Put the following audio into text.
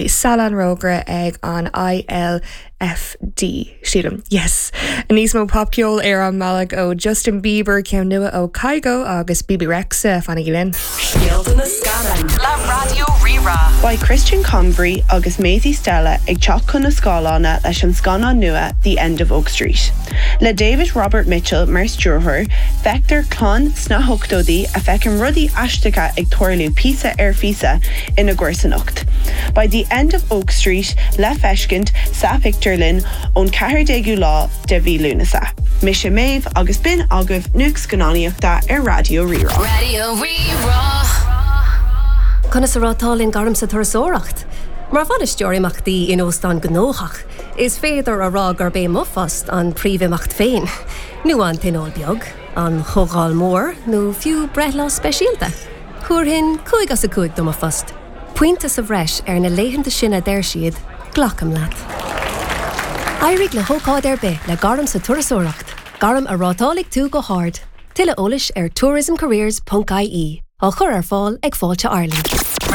Salan Rogra ag an ILFD sílam. Yes. Anísmo popciol an malag ó Justin Bieber ceann nua ó Kygo agus Bibi Rexa fanna gilin. Shieldan na scadan. La Radio Rira. By Christian Convery agus Maisie Stella ag teach chun na scálána leis an scanán nua The End of Oak Street. Le David Robert Mitchell mar stúrthir, feictar clán sna hochtódaí a feicim rudaí aisteacha ag tuairliú písa físa ina gcuirsaneacht. By The End of Oak Street, le feiscint sa picturelin ón 14 lá de bhí lúnasa. Mis méh agus bin agah nuaig scanáíochta ar Radio Rira. Radio Rira. Conna sa rátálinn garm sa thursóracht. Mar fan is teoirimeachtaí in óstán gnóchach, is féidir a rá gur bé mofast an príomhimeacht féin. Nu an tinál beag, an chogáil mór, nó fiú brethla speisialta. Chúrhin cúig as a cúig do mofast. Puinte sa bhreis ar na léhananta sinna déir siad, ghlacham leat. Airig le hócáid ar be le garm sa thursóracht. Garm a rátálig tú go hard. Tuile ólis ar tourismcareers.ie. A chur ar fáil ag fáilte Ireland.